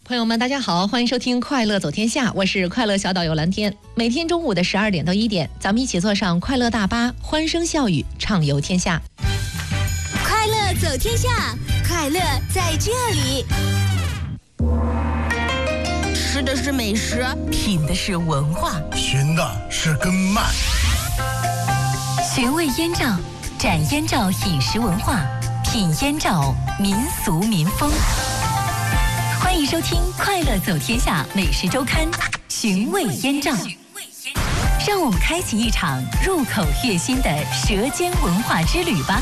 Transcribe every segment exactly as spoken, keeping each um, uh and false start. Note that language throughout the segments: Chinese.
朋友们大家好，欢迎收听快乐走天下，我是快乐小导游蓝天。每天中午的十二点到一点，咱们一起坐上快乐大巴，欢声笑语，畅游天下。 快乐走天下，快乐在这里。吃的是美食， 品的是文化， 寻的是根脉。 寻味燕赵，展燕赵饮食文化，品燕赵民俗民风。欢迎收听《快乐走天下美食周刊》，寻味燕赵，让我们开启一场入口悦心的舌尖文化之旅吧。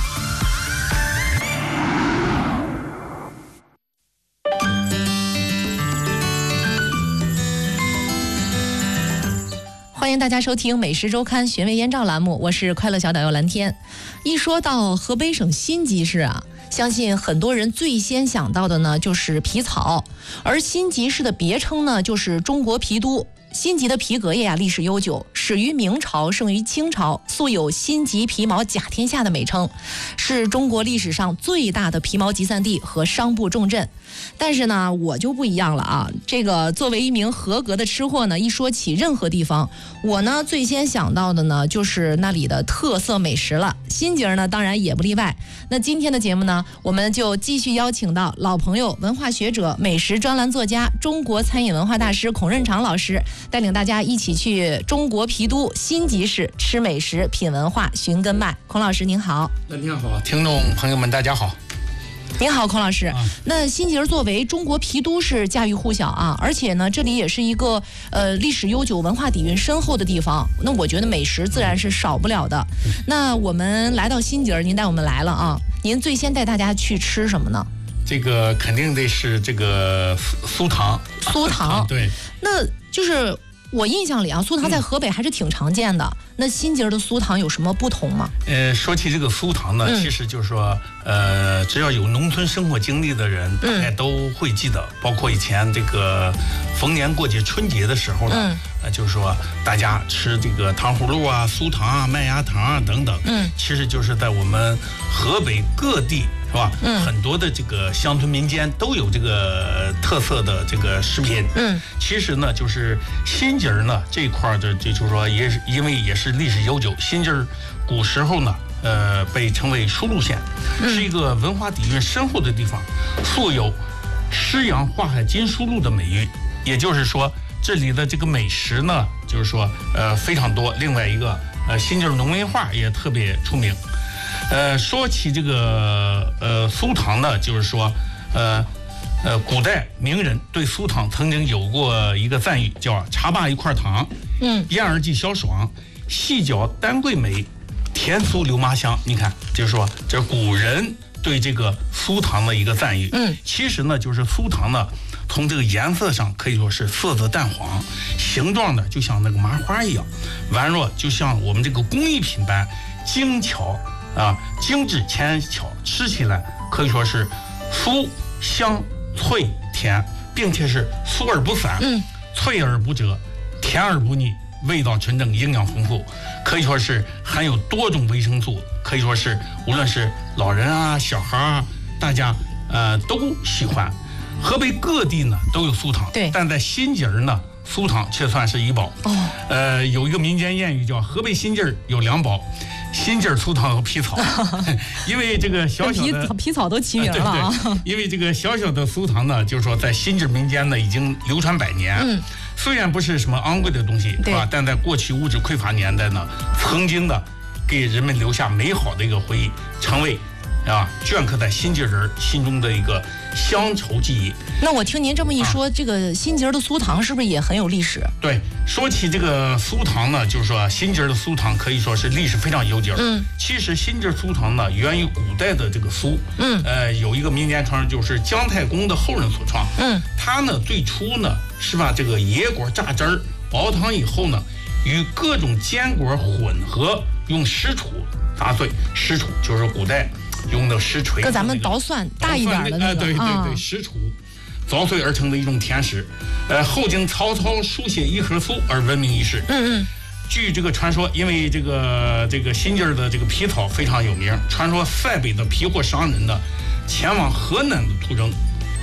欢迎大家收听《美食周刊·寻味燕赵》栏目，我是快乐小导游蓝天。一说到河北省辛集市啊，相信很多人最先想到的呢就是皮草，而辛集市的别称呢就是中国皮都。辛集的皮革业啊历史悠久，始于明朝，盛于清朝，素有辛集皮毛甲天下的美称，是中国历史上最大的皮毛集散地和商埠重镇。但是呢，我就不一样了啊！这个作为一名合格的吃货呢，一说起任何地方，我呢最先想到的呢就是那里的特色美食了。辛集呢当然也不例外。那今天的节目呢，我们就继续邀请到老朋友、文化学者、美食专栏作家、中国餐饮文化大师孔润长老师，带领大家一起去中国皮都辛集市吃美食、品文化、寻根脉。孔老师您好。 那您好，听众朋友们大家好。 您好，孔老师。 啊、 那辛集作为中国皮都是家喻户晓啊，而且呢，这里也是一个呃历史悠久、文化底蕴深厚的地方。那我觉得美食自然是少不了的。那我们来到辛集，您带我们来了啊，您最先带大家去吃什么呢？ 这个肯定得是这个酥糖。 酥糖， 对， 那就是我印象里啊，酥糖在河北还是挺常见的。嗯、那辛集的酥糖有什么不同吗？ 呃，说起这个酥糖呢，嗯、其实就是说，呃，只要有农村生活经历的人，大概都会记得。嗯、包括以前这个逢年过节、春节的时候呢，嗯、呃，就是说大家吃这个糖葫芦啊、酥糖啊、麦芽糖啊等等，嗯，其实就是在我们河北各地。是吧？嗯，很多的这个乡村民间都有这个特色的这个食品。嗯，其实呢，就是辛集呢这一块的，这就是说也是因为也是历史悠久，辛集古时候呢，呃，被称为输入县，嗯、是一个文化底蕴深厚的地方，素有诗阳化海金输入的美誉。也就是说，这里的这个美食呢，就是说呃非常多。另外一个呃，辛集农民画也特别出名。呃，说起这个呃酥糖呢，就是说，呃呃，古代名人对酥糖曾经有过一个赞誉，叫“茶罢一块糖，嗯，燕儿记小爽，细嚼丹桂美，甜酥榴麻香”。你看，就是说，这古人对这个酥糖的一个赞誉。嗯，其实呢，就是酥糖呢，从这个颜色上可以说是色泽淡黄，形状呢就像那个麻花一样，宛若就像我们这个工艺品般精巧。啊，精致纤巧，吃起来可以说是酥香脆甜，并且是酥而不散，嗯，脆而不折，甜而不腻，味道纯正，营养丰富，可以说是含有多种维生素，可以说是无论是老人啊、小孩啊，大家呃都喜欢。河北各地呢都有酥糖，对，但在辛集呢，酥糖却算是一宝。哦，呃，有一个民间谚语叫“河北辛集有两宝”。辛集酥糖和皮草，因为这个小小的皮草都齐名了啊。 对对，因为这个小小的酥糖呢，就是说在辛集民间呢已经流传百年。嗯，虽然不是什么昂贵的东西，是吧？但在过去物质匮乏年代呢，曾经的给人们留下美好的一个回忆，成为啊镌刻在辛集人心中的一个乡愁记忆。 那我听您这么一说，啊、这个辛集的酥糖是不是也很有历史？ 对，说起这个酥糖呢，就是说辛集的酥糖可以说是历史非常悠久。嗯，其实辛集酥糖呢源于古代的这个苏。嗯，呃，有一个民间传说，就是姜太公的后人所创。嗯，他呢最初呢是把这个野果榨汁儿熬糖以后呢，与各种坚果混合，用石杵砸碎。石杵就是古代用的石锤， 跟咱们捣蒜大一点的那个， 呃、对对对，石杵凿碎而成的一种甜食，呃，后经曹操书写一盒酥而闻名于世。嗯嗯。据这个传说，因为这个这个辛集的这个皮草非常有名，传说塞北的皮货商人呢，前往河南的途中，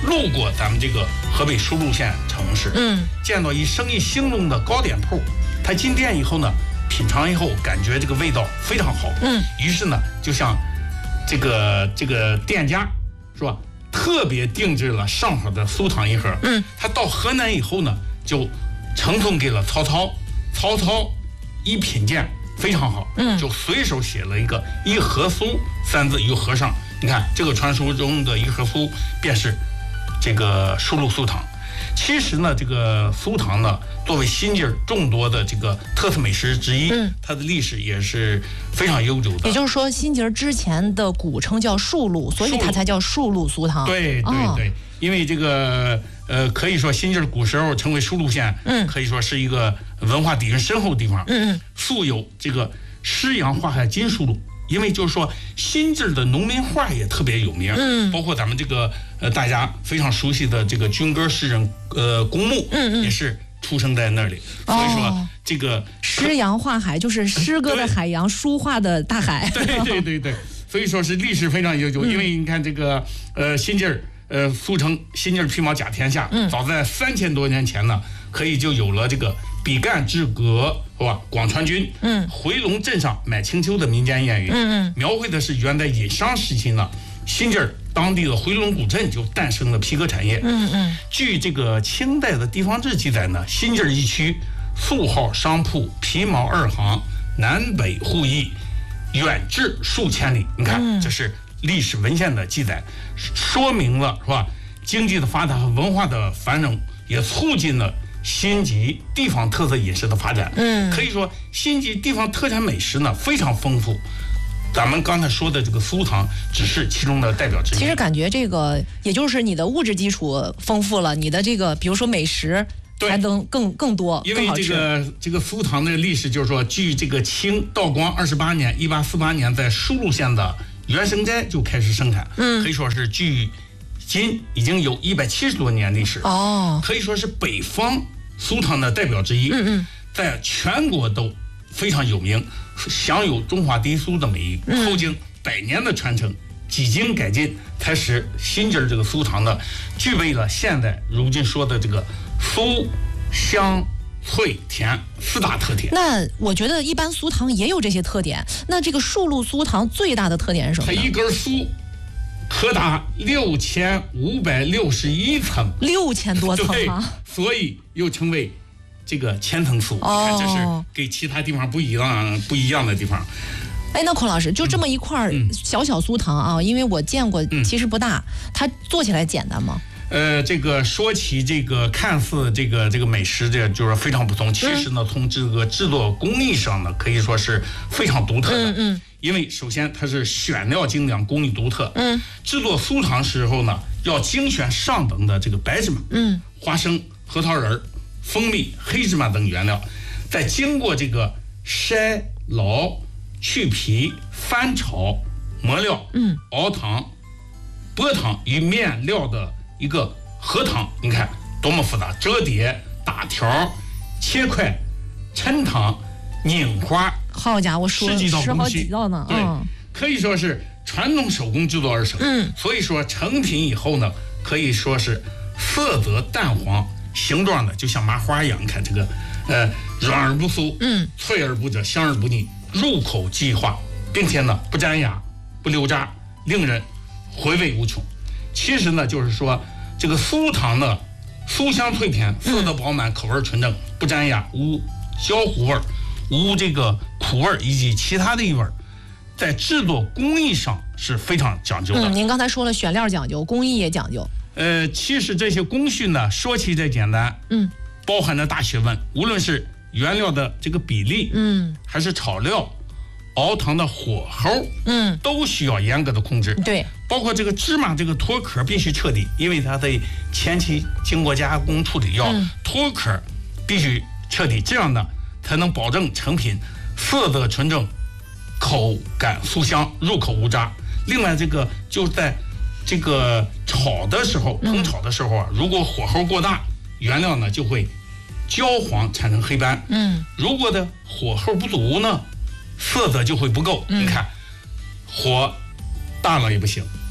路过咱们这个河北舒鹿县城市， 嗯， 见到一生意兴隆的糕点铺，他进店以后呢，品尝以后感觉这个味道非常好， 嗯， 于是呢，就像这个这个店家是吧，特别定制了上好的酥糖一盒， 嗯， 他到河南以后呢，就呈送给了曹操，曹操一品鉴非常好， 嗯， 就随手写了一个一盒酥三字于盒上，你看这个传说中的一盒酥便是这个舒鹿酥糖。其实呢，这个酥糖呢，作为新津众多的这个特色美食之一， 嗯， 它的历史也是非常悠久的。 也就是说，新津之前的古称叫束鹿，所以它才叫束鹿酥糖。 对对对，哦、因为这个呃，可以说新津古时候成为舒鹿县，嗯，可以说是一个文化底蕴深厚的地方。 嗯嗯， 素有这个诗阳画海金舒鹿。因为就是说，新津的农民画也特别有名，嗯，包括咱们这个呃大家非常熟悉的这个军歌诗人呃公墓，嗯嗯，也是出生在那里，所以说、哦、这个诗阳画海就是诗歌的海洋，书画的大海， 对对对对，所以说是历史非常悠久。嗯、因为你看这个呃新津呃俗称新津皮毛甲天下，嗯，早在三千多年前呢，可以就有了这个比干之革是吧？广川军，嗯，回龙镇上买青丘的民间谚语，嗯嗯，描绘的是元代殷商时期呢，新津当地的回龙古镇就诞生了皮革产业，嗯嗯。据这个清代的地方志记载呢，新津一区素号商铺皮毛二行，南北互易，远至数千里。你看，嗯、这是历史文献的记载，说明了是吧？经济的发达和文化的繁荣，也促进了新集地方特色饮食的发展。嗯，可以说新集地方特产美食呢非常丰富。咱们刚才说的这个酥糖只是其中的代表之一。 其实感觉这个也就是你的物质基础丰富了，你的这个比如说美食还能更更多， 因为这个这个酥糖的历史就是说，据这个清道光二十八年（一八四八年）在舒鹿县的原生斋就开始生产，嗯，可以说是距今已经有一百七十多年历史哦，可以说是北方酥糖的代表之一，嗯嗯，在全国都非常有名，享有中华第一酥的美誉。嗯、后经百年的传承，几经改进，才使新津这个酥糖呢，具备了现在如今说的这个酥、香、脆、甜四大特点。 那我觉得一般酥糖也有这些特点，那这个束鹿酥糖最大的特点是什么呢？ 它一根酥可达六千五百六十一层， 六千多层啊！ 所以又称为这个千层酥。哦，你看，这是给其他地方不一样不一样的地方。 哎，那孔老师，就这么一块小小酥糖啊，嗯、因为我见过，其实不大，嗯、它做起来简单吗？ 呃，这个说起这个看似这个这个美食，这就是非常不同。其实呢，从这个制作工艺上呢，可以说是非常独特的。嗯嗯。因为首先它是选料精良，工艺独特。嗯。制作酥糖时候呢，要精选上等的这个白芝麻、嗯、花生、核桃仁、蜂蜜、黑芝麻等原料，再经过这个筛、捞、去皮、翻炒、磨料、嗯、熬糖、剥糖与面料的一个合糖，你看多么复杂！折叠、打条、切块、抻糖、拧花， 好家伙，说十好几道呢。 对，嗯、可以说是传统手工制作而成。嗯，所以说成品以后呢，可以说是色泽淡黄，形状呢就像麻花一样。你看这个，呃，软而不酥，嗯，脆而不折，香而不腻，入口即化，并且呢不粘牙、不留渣，令人回味无穷。其实呢，就是说这个酥糖呢，酥香脆甜，色泽饱满，口味纯正，不粘牙，无焦糊味，无这个苦味以及其他的异味，在制作工艺上是非常讲究的。 嗯，您刚才说了选料讲究，工艺也讲究。 呃，其实这些工序呢，说起来简单，嗯，包含着大学问。无论是原料的这个比例，嗯，还是炒料、熬糖的火候，嗯，都需要严格的控制。 对， 包括这个芝麻这个脱壳必须彻底，因为它的前期经过加工处理要脱壳必须彻底，这样呢才能保证成品色泽纯正、口感酥香、入口无渣。另外，这个就在这个炒的时候，烹炒的时候啊，如果火候过大，原料呢就会焦黄，产生黑斑。嗯，如果的火候不足呢，色泽就会不够。嗯、你看，火大了也不行，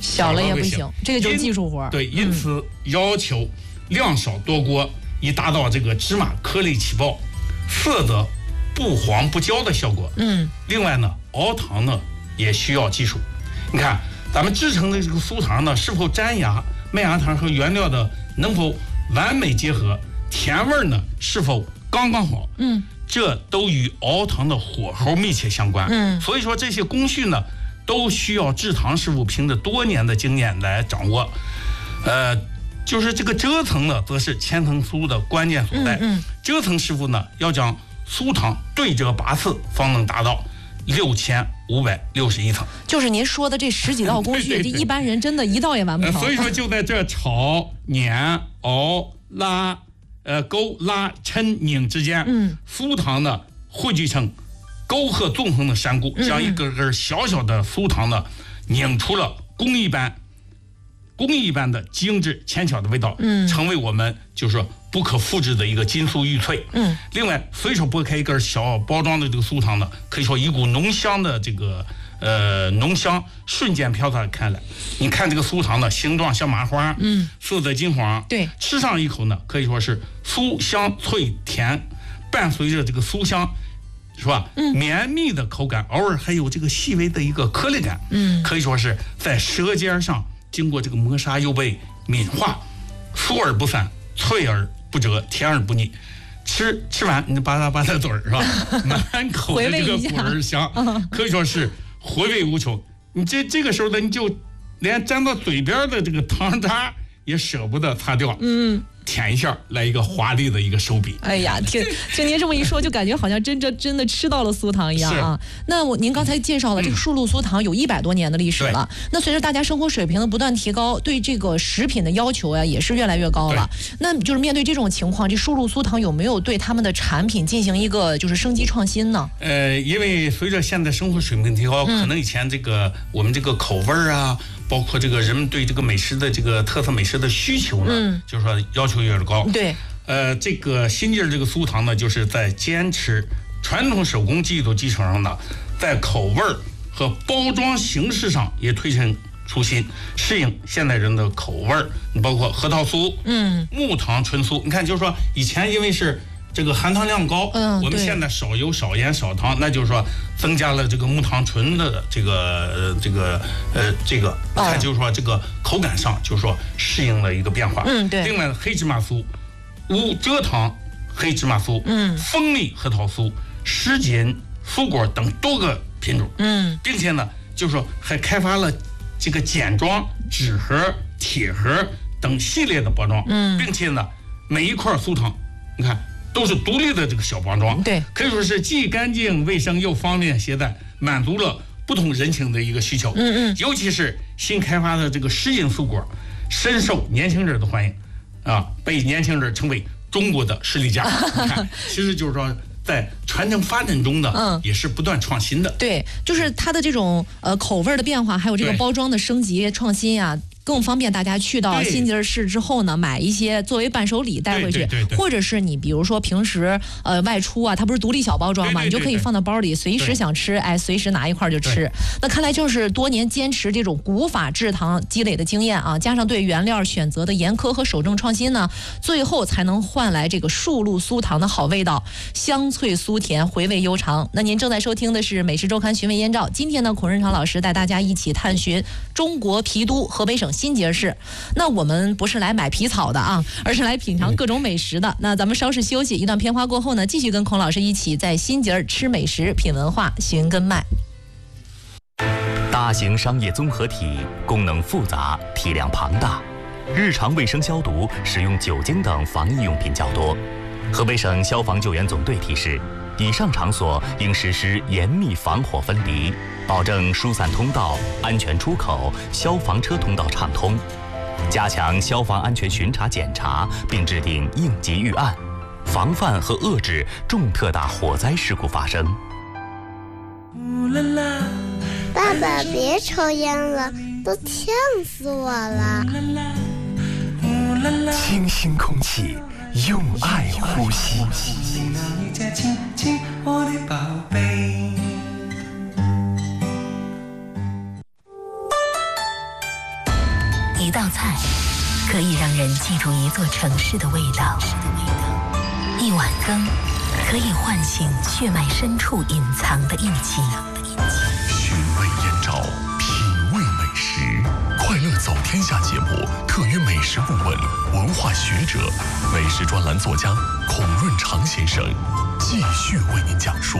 小了也不行，这个就是技术活。 对，因此要求量少多过，以达到这个芝麻颗粒起爆、色泽不黄不焦的效果。嗯，另外呢，熬糖呢也需要技术。你看，咱们制成的这个酥糖呢，是否粘牙？麦芽糖和原料的能否完美结合？甜味呢是否刚刚好？嗯，这都与熬糖的火候密切相关。嗯，所以说这些工序呢，都需要制糖师傅凭着多年的经验来掌握。呃，就是这个折层呢，则是千层酥的关键所在。嗯，嗯折层师傅呢，要将酥糖对折八次，方能达到六千五百六十一层。 就是您说的这十几道工序，这一般人真的一道也完不成。 呃、所以说，就在这炒、碾、熬、拉、呃勾、拉、抻、拧之间，嗯，酥糖呢汇聚成沟壑纵横的山谷，将一根根小小的酥糖呢拧出了工艺般、工艺一般的精致纤巧的味道，嗯，成为我们就是说不可复制的一个金酥玉脆。嗯，另外随手剥开一根小包装的这个酥糖呢，可以说一股浓香的这个呃浓香瞬间飘洒开来。你看这个酥糖呢，形状像麻花，嗯，色泽金黄， 对， 吃上一口呢，可以说是酥香脆甜，伴随着这个酥香。是吧？嗯，绵密的口感，偶尔还有这个细微的一个颗粒感，嗯，可以说是在舌尖上经过这个磨砂又被抿化，酥而不散，脆而不折，甜而不腻。吃吃完你吧嗒吧嗒嘴儿是吧？满口的这个果仁香，可以说是回味无穷。你这这个时候呢，你就连沾到嘴边的这个糖渣也舍不得擦掉，嗯。舔一下，来一个华丽的一个收笔。 哎呀，听听您这么一说，就感觉好像真真真的吃到了酥糖一样啊。那我您刚才介绍了这个树露酥糖有一百多年的历史了。嗯、那随着大家生活水平的不断提高，对这个食品的要求呀也是越来越高了。那就是面对这种情况，这树露酥糖有没有对他们的产品进行一个就是升级创新呢？ 呃，因为随着现在生活水平提高，嗯、可能以前这个我们这个口味啊。包括这个人们对这个美食的这个特色美食的需求呢，嗯、就是说要求越来越高。 对， 呃，这个新劲儿这个酥糖呢，就是在坚持传统手工技艺的基础上呢，在口味儿和包装形式上也推陈出新，适应现代人的口味儿。你包括核桃酥、嗯，木糖纯酥，你看就是说以前因为是。这个含糖量高，嗯，我们现在少油少盐少糖，那就是说增加了这个木糖醇的这个呃这个呃这个，看就是说这个口感上就是说适应了一个变化， 嗯，对。 另外黑芝麻酥、无蔗糖黑芝麻酥、嗯，蜂蜜核桃酥、什锦酥果等多个品种，嗯，并且呢，就是说还开发了这个简装、纸盒、铁盒等系列的包装，嗯，并且呢，每一块酥糖，你看。都是独立的这个小包装， 对， 可以说是既干净卫生又方便携带，满足了不同人群的一个需求。嗯嗯，尤其是新开发的这个什锦酥果，深受年轻人的欢迎，啊，被年轻人称为中国的士力架。看，其实就是说。在传承发展中呢，嗯，也是不断创新的。 对，就是它的这种呃口味的变化，还有这个包装的升级创新呀、啊。更方便大家去到新集市之后呢，买一些作为伴手礼带回去， 对对对对， 或者是你比如说平时呃外出啊，它不是独立小包装嘛， 对对对对， 你就可以放到包里，随时想吃，哎，随时拿一块就吃。那看来就是多年坚持这种古法制糖积累的经验啊，加上对原料选择的严苛和守正创新呢，最后才能换来这个树露酥糖的好味道，香脆酥甜，回味悠长。那您正在收听的是《美食周刊》寻味燕赵，今天呢，孔仁长老师带大家一起探寻中国皮都河北省新集市。那我们不是来买皮草的啊，而是来品尝各种美食的。那咱们稍事休息，一段片花过后呢，继续跟孔老师一起在新集儿吃美食、品文化、寻根脉。 大型商业综合体功能复杂，体量庞大，日常卫生消毒使用酒精等防疫用品较多。河北省消防救援总队提示，以上场所应实施严密防火分离，保证疏散通道、安全出口、消防车通道畅通，加强消防安全巡查检查，并制定应急预案，防范和遏制重特大火灾事故发生。 爸爸，别抽烟了，都呛死我了。 清新空气，用爱呼吸。我的宝贝。 道菜可以让人记住一座城市的味道，一碗羹可以唤醒血脉深处隐藏的印记。 寻味燕赵，品味美食。快乐走天下节目特约美食顾问、文化学者、美食专栏作家孔润长先生继续为您讲述。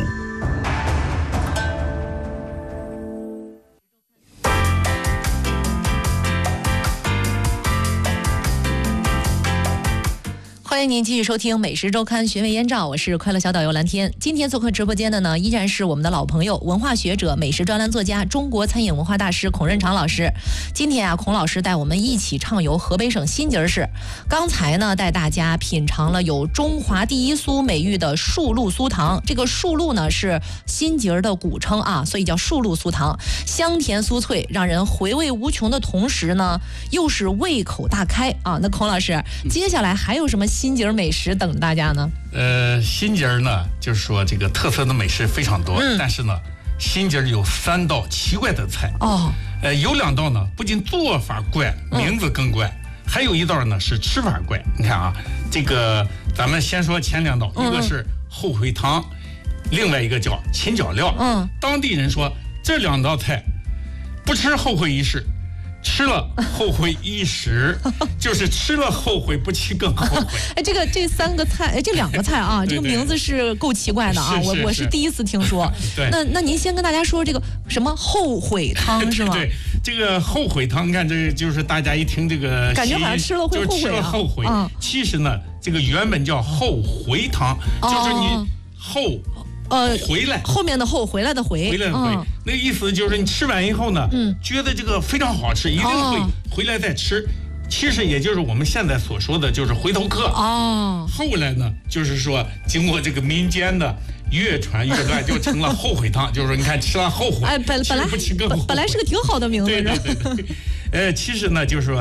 欢迎您继续收听《美食周刊》，寻味燕赵，我是快乐小导游蓝天。今天做客直播间的呢，依然是我们的老朋友，文化学者、美食专栏作家、中国餐饮文化大师孔润长老师。今天啊，孔老师带我们一起畅游河北省新集市。刚才呢，带大家品尝了有中华第一酥美誉的树露酥糖。这个树露呢是新集的古称啊，所以叫树露酥糖，香甜酥脆，让人回味无穷的同时呢，又是胃口大开啊。那孔老师，接下来还有什么新集美食等着大家呢？ 呃，新集呢，就是说这个特色的美食非常多，嗯、但是呢，新集有三道奇怪的菜哦。呃，有两道呢，不仅做法怪，名字更怪，嗯、还有一道呢是吃法怪。你看啊，这个咱们先说前两道，嗯、一个是后悔汤，另外一个叫秦角料。嗯，当地人说这两道菜不吃后悔一世。吃了后悔一时，就是吃了后悔，不吃更后悔。 哎，这个这三个菜，哎，这两个菜啊，这个名字是够奇怪的啊，我我是第一次听说。 对， 那那您先跟大家说这个什么后悔汤是吗？ 对，这个后悔汤，看这就是大家一听这个， 感觉好像吃了会后悔啊。 就吃了后悔。嗯，其实呢，这个原本叫后回汤，就是你后。呃，回来后面的后回来的回， 回来的回，嗯、那个意思就是你吃完以后呢，嗯，觉得这个非常好吃，一定会回来再吃。哦、其实也就是我们现在所说的就是回头客哦。后来呢，就是说经过这个民间的越传越乱，就成了后悔汤，就是说你看吃了后悔， 哎，本本来不吃更后悔， 本来是个挺好的名字， 对对对对。呃，其实呢，就是说